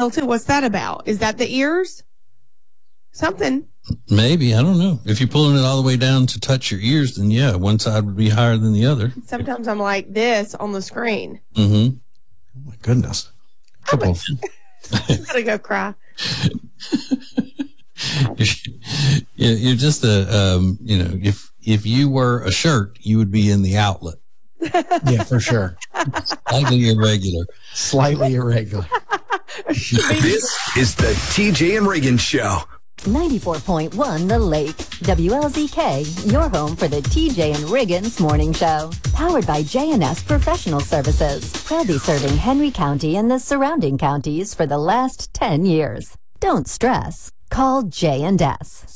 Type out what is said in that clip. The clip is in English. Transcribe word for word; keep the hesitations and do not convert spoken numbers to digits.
tell too. What's that about? Is that the ears? Something. Maybe. I don't know. If you're pulling it all the way down to touch your ears, then yeah, one side would be higher than the other. Sometimes I'm like this on the screen. Mm-hmm. Oh my goodness. Couple. I'm gonna go cry. you're, you're just a, um, you know, if if you were a shirt, you would be in the outlet. Yeah, for sure. Slightly irregular. Slightly irregular. This is the T J and Reagan Show. ninety-four point one The Lake. W L Z K, your home for the T J and Riggins Morning Show. Powered by J and S Professional Services. Proudly serving Henry County and the surrounding counties for the last ten years. Don't stress. Call J and S.